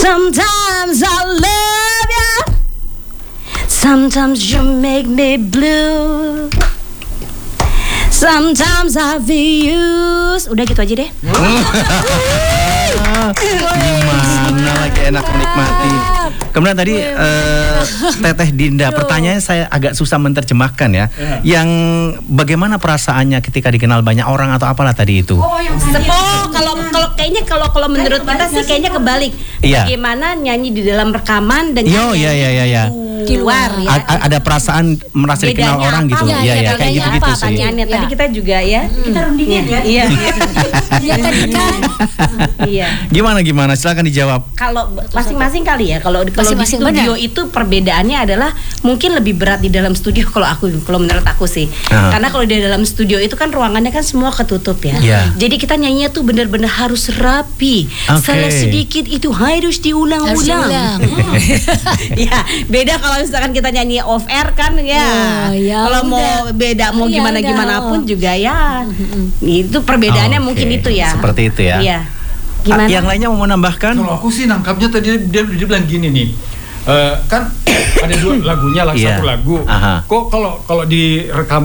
Sometimes I love you, sometimes you make me blue, sometimes I feel used. Udah gitu aja deh. Gimana lagi enak menikmati. Kemudian tadi Teteh Dinda, pertanyaannya saya agak susah menerjemahkan ya. Yang bagaimana perasaannya ketika dikenal banyak orang atau apalah tadi itu? Kalau menurut kita sih kayaknya kebalik. Iya. Bagaimana nyanyi di dalam rekaman dengan Iya. di luar ya. Ada perasaan merasa dikenal Bedanya orang apa? gitu. Iya, kayak gitu-gitu sih. Pertanyaannya tadi kita juga ya. Kita rundingin ya. Iya. Ya tadi kan. Iya. Gimana? Silakan dijawab. Kalau masing-masing kali ya. Kalau di Masing-masing, studio benar. itu perbedaannya adalah mungkin lebih berat di dalam studio kalau menurut aku sih. Karena kalau di dalam studio itu kan ruangannya kan semua ketutup ya. Iya. Jadi kita nyanyinya tuh benar-benar harus rapi. Oke. Salah sedikit itu harus diulang-ulang. Ya, beda kalau misalkan kita nyanyi off air kan ya. Ya Kalau mau udah. beda mau Ya gimana udah. pun juga ya. Itu perbedaannya Oke, mungkin itu ya. seperti itu ya. Iya. Gimana? Yang lainnya mau menambahkan? Kalau aku sih nangkapnya tadi dia bilang gini nih, kan ada dua lagunya lah, Iya. satu lagu. Aha. Kok kalau direkam